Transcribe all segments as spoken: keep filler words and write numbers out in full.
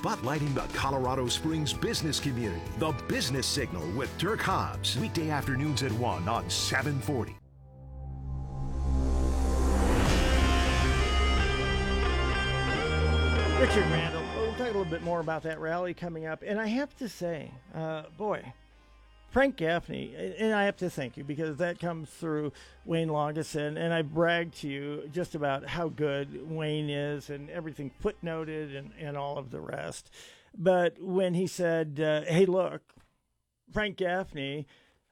spotlighting the Colorado Springs business community. The Business Signal with Dirk Hobbs. Weekday afternoons at one on seven forty. Richard Randall. We'll talk a little bit more about that rally coming up. And I have to say, uh, boy, Frank Gaffney, and I have to thank you because that comes through Wayne Longeson, and I bragged to you just about how good Wayne is and everything footnoted and, and all of the rest. But when he said, uh, hey, look, Frank Gaffney,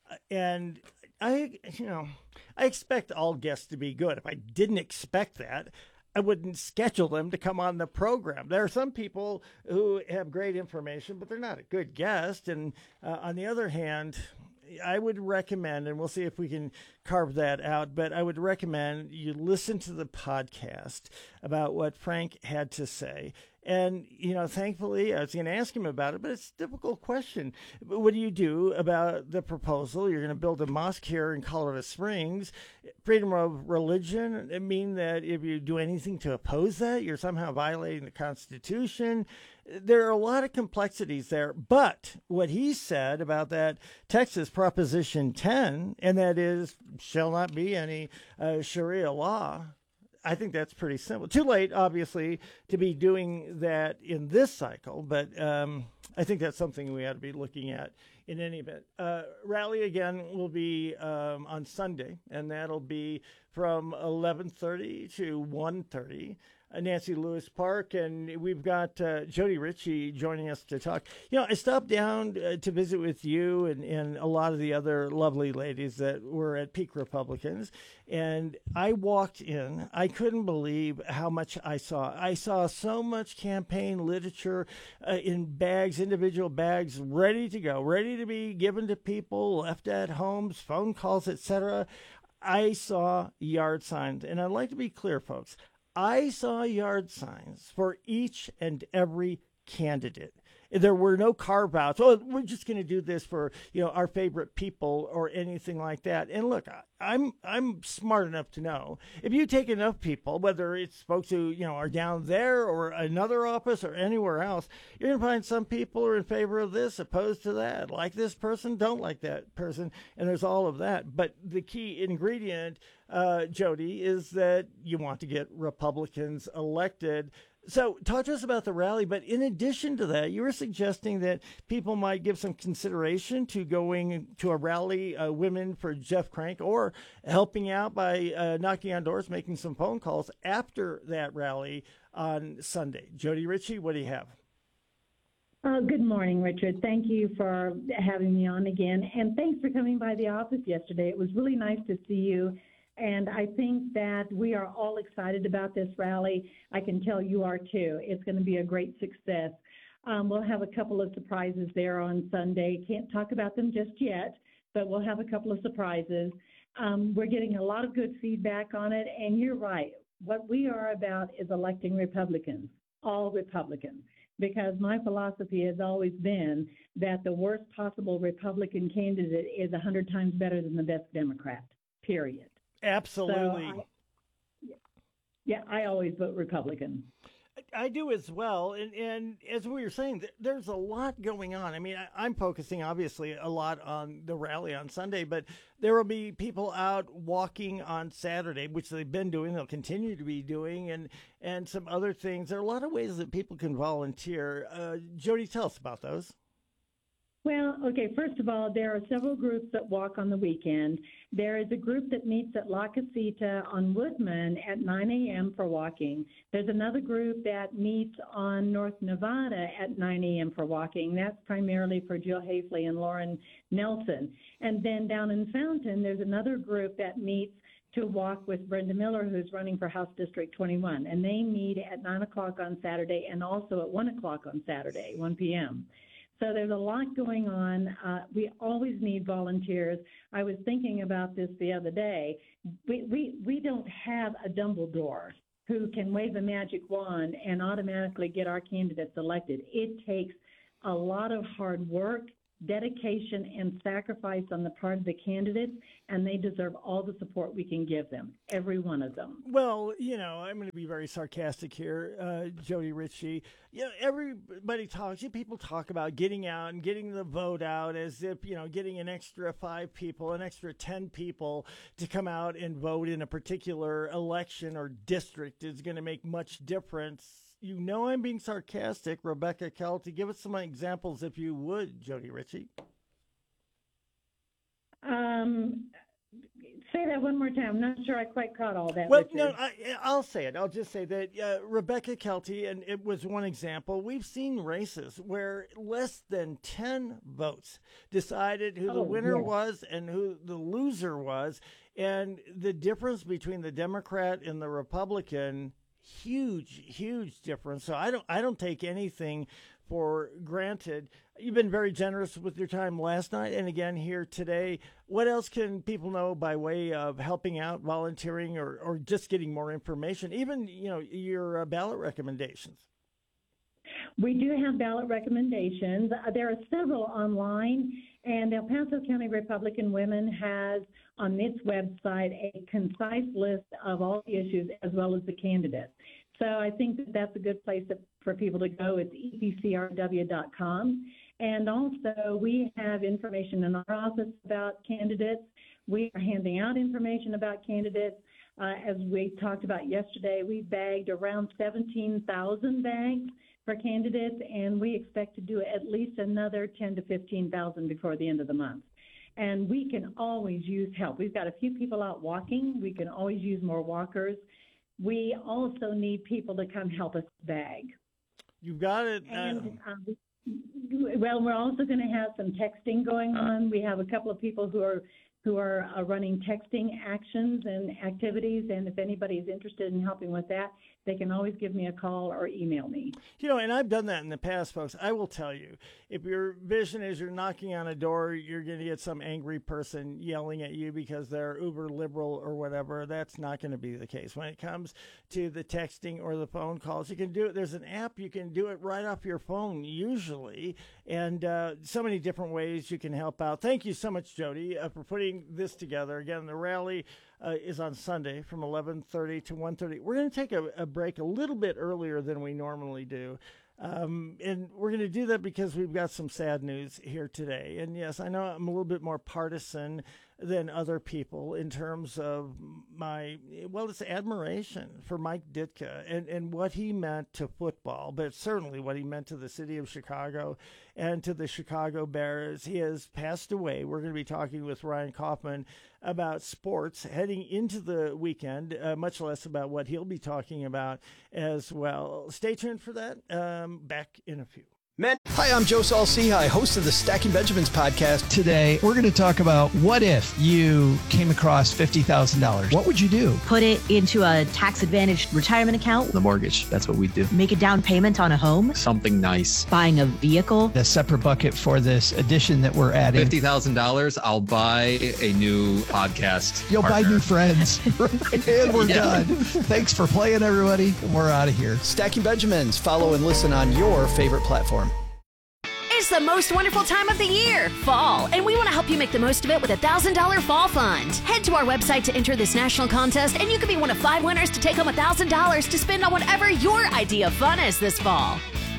and I, you know, I expect all guests to be good. If I didn't expect that, I wouldn't schedule them to come on the program. There are some people who have great information, but they're not a good guest. And uh, on the other hand, I would recommend, and we'll see if we can carve that out, but I would recommend you listen to the podcast about what Frank had to say. And, you know, thankfully, I was going to ask him about it, but it's a difficult question. What do you do about the proposal? You're going to build a mosque here in Colorado Springs. Freedom of religion, it mean that if you do anything to oppose that, you're somehow violating the Constitution. There are a lot of complexities there. But what he said about that Texas Proposition ten, and that is, shall not be any uh, Sharia law, I think that's pretty simple. Too late, obviously, to be doing that in this cycle, but um, I think that's something we ought to be looking at in any event. Uh, rally, again, will be um, on Sunday, and that'll be from eleven thirty to one thirty. Nancy Lewis Park, and we've got uh, Jody Ritchie joining us to talk. You know, I stopped down uh, to visit with you and, and a lot of the other lovely ladies that were at Peak Republicans, and I walked in. I couldn't believe how much I saw. I saw so much campaign literature uh, in bags, individual bags, ready to go, ready to be given to people, left at homes, phone calls, et cetera. I saw yard signs, and I'd like to be clear, folks. I saw yard signs for each and every candidate. There were no carve-outs. Oh, we're just going to do this for, you know, our favorite people or anything like that. And look, I'm I'm smart enough to know if you take enough people, whether it's folks who, you know, are down there or another office or anywhere else, you're going to find some people are in favor of this, opposed to that, like this person, don't like that person, and there's all of that. But the key ingredient, uh, Jody, is that you want to get Republicans elected. So talk to us about the rally, but in addition to that, you were suggesting that people might give some consideration to going to a rally, uh, Women for Jeff Crank, or helping out by uh, knocking on doors, making some phone calls after that rally on Sunday. Jody Ritchie, what do you have? Uh, good morning, Richard. Thank you for having me on again, and thanks for coming by the office yesterday. It was really nice to see you. And I think that we are all excited about this rally. I can tell you are too. It's going to be a great success. Um, we'll have a couple of surprises there on Sunday. Can't talk about them just yet, but we'll have a couple of surprises. Um, we're getting a lot of good feedback on it. And you're right. What we are about is electing Republicans, all Republicans, because my philosophy has always been that the worst possible Republican candidate is one hundred times better than the best Democrat, period. Absolutely. So I, yeah, I always vote Republican. I do as well. And, and as we were saying, there's a lot going on. I mean, I, I'm focusing obviously a lot on the rally on Sunday, but there will be people out walking on Saturday, which they've been doing, they'll continue to be doing, and, and some other things. There are a lot of ways that people can volunteer. Uh, Jody, tell us about those. Well, okay, first of all, there are several groups that walk on the weekend. There is a group that meets at La Casita on Woodman at nine a.m. for walking. There's another group that meets on North Nevada at nine a.m. for walking. That's primarily for Jill Hafley and Lauren Nelson. And then down in Fountain, there's another group that meets to walk with Brenda Miller, who's running for House District twenty-one. And they meet at nine o'clock on Saturday and also at one o'clock on Saturday, one p.m. So there's a lot going on. Uh, we always need volunteers. I was thinking about this the other day. We, we, we don't have a Dumbledore who can wave a magic wand and automatically get our candidates elected. It takes a lot of hard work dedication and sacrifice on the part of the candidates, and they deserve all the support we can give them, every one of them. Well, you know, I'm going to be very sarcastic here, uh, Jody Ritchie. You know, everybody talks, you people talk about getting out and getting the vote out as if, you know, getting an extra five people, an extra ten people to come out and vote in a particular election or district is going to make much difference. You know I'm being sarcastic, Rebecca Kelty. Give us some examples, if you would, Jody Ritchie. Um, say that one more time. I'm not sure I quite caught all that. Well, Richard. no, I, I'll say it. I'll just say that uh, Rebecca Kelty, and it was one example. We've seen races where less than ten votes decided who the Oh, winner yeah. was and who the loser was. And the difference between the Democrat and the Republican, huge, huge difference. So I don't, I don't take anything for granted. You've been very generous with your time last night and again here today. What else can people know by way of helping out, volunteering, or, or just getting more information? Even, you know, your uh, ballot recommendations. We do have ballot recommendations. Uh, there are several online, and El Paso County Republican Women has on its website a concise list of all the issues as well as the candidates. So I think that that's a good place to, for people to go. It's E P C R W dot com. And also we have information in our office about candidates. We are handing out information about candidates. Uh, as we talked about yesterday, we bagged around seventeen thousand bags for candidates, and we expect to do at least another ten to fifteen thousand before the end of the month. And we can always use help. We've got a few people out walking. We can always use more walkers. We also need people to come help us bag. You've got it. And, um, well, we're also going to have some texting going on. We have a couple of people who are who are uh, running texting actions and activities, and if anybody's interested in helping with that, they can always give me a call or email me. You know, and I've done that in the past, folks. I will tell you, if your vision is you're knocking on a door, you're going to get some angry person yelling at you because they're uber liberal or whatever. That's not going to be the case. When it comes to the texting or the phone calls, you can do it. There's an app. You can do it right off your phone usually, and uh, so many different ways you can help out. Thank you so much, Jody, uh, for putting this together. Again, the rally uh, is on Sunday from eleven thirty to one thirty. We're going to take a, a break a little bit earlier than we normally do. Um, and we're going to do that because we've got some sad news here today. And yes, I know I'm a little bit more partisan than other people in terms of my, well, it's admiration for Mike Ditka and, and what he meant to football, but certainly what he meant to the city of Chicago and to the Chicago Bears. He has passed away. We're going to be talking with Ryan Kaufman about sports heading into the weekend, uh, much less about what he'll be talking about as well. Stay tuned for that. Um, back in a few. Hi, I'm Joe Saul-Sehy, host of the Stacking Benjamins podcast. Today, we're going to talk about what if you came across fifty thousand dollars. What would you do? Put it into a tax-advantaged retirement account. The mortgage, that's what we do. Make a down payment on a home. Something nice. Buying a vehicle. The separate bucket for this edition that we're adding. fifty thousand dollars, I'll buy a new podcast You'll partner. buy new friends. And we're Yeah. done. Thanks for playing, everybody. We're out of here. Stacking Benjamins. Follow and listen on your favorite platform. It's the most wonderful time of the year, fall, and we want to help you make the most of it with a one thousand dollars Fall Fund. Head to our website to enter this national contest, and you could be one of five winners to take home one thousand dollars to spend on whatever your idea of fun is this fall.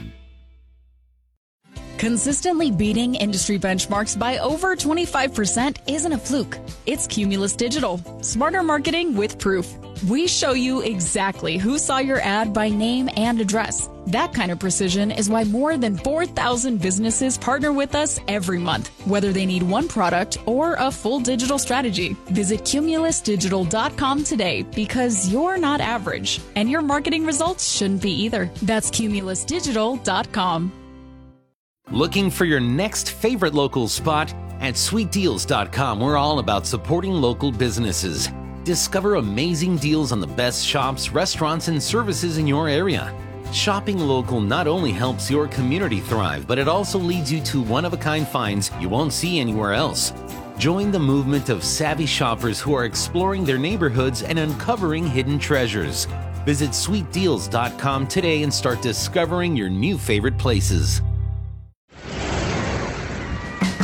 Consistently beating industry benchmarks by over twenty-five percent isn't a fluke. It's Cumulus Digital. Smarter marketing with proof. We show you exactly who saw your ad by name and address. That kind of precision is why more than four thousand businesses partner with us every month, whether they need one product or a full digital strategy. Visit Cumulus Digital dot com today because you're not average, and your marketing results shouldn't be either. That's Cumulus Digital dot com. Looking for your next favorite local spot? At Sweet Deals dot com, we're all about supporting local businesses. Discover amazing deals on the best shops, restaurants, and services in your area. Shopping local not only helps your community thrive, but it also leads you to one-of-a-kind finds you won't see anywhere else. Join the movement of savvy shoppers who are exploring their neighborhoods and uncovering hidden treasures. Visit Sweet Deals dot com today and start discovering your new favorite places.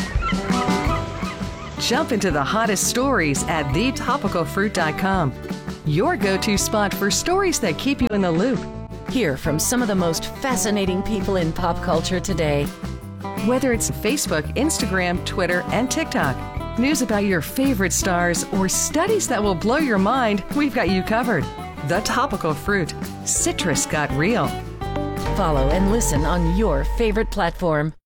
Jump into the hottest stories at the topical fruit dot com. Your go-to spot for stories that keep you in the loop. Hear from some of the most fascinating people in pop culture today. Whether it's Facebook, Instagram, Twitter, and TikTok, news about your favorite stars, or studies that will blow your mind, we've got you covered. The Topical Fruit. Citrus got real. Follow and listen on your favorite platform.